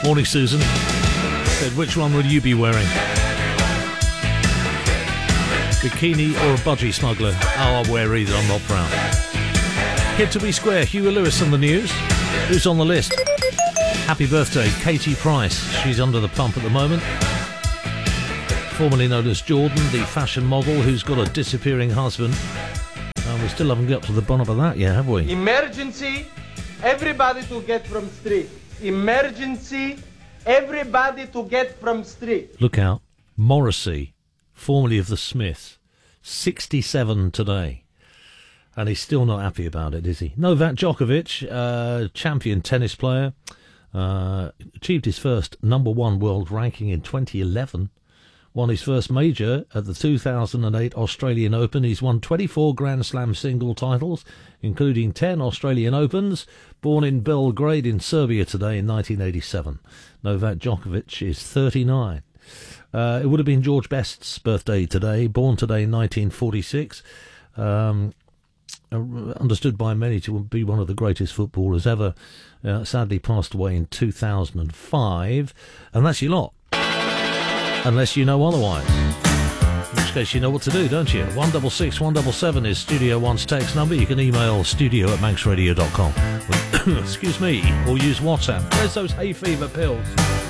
Morning, Susan. Said, which one would you be wearing? Bikini or a budgie smuggler? Oh, I'll wear either, I'm not proud. Here to be square, Huey Lewis on the news. Who's on the list? Happy birthday, Katie Price. She's under the pump at the moment. Formerly known as Jordan, the fashion model who's got a disappearing husband. We still haven't got to the bottom of that yet, have we? Emergency, everybody to get from street. Emergency, everybody to get from street. Look out. Morrissey, formerly of the Smiths, 67 today. And he's still not happy about it, is he? Novak Djokovic, champion tennis player, achieved his first #1 world ranking in 2011. Won his first major at the 2008 Australian Open. He's won 24 Grand Slam single titles, including 10 Australian Opens. Born in Belgrade in Serbia today in 1987. Novak Djokovic is 39. It would have been George Best's birthday today, born today in 1946. Understood by many to be one of the greatest footballers ever. Sadly passed away in 2005. And that's your lot. Unless you know otherwise. In which case you know what to do, don't you? 166 177 is Studio One's text number. You can email studio@manxradio.com. Excuse me. Or use WhatsApp. Where's those hay fever pills?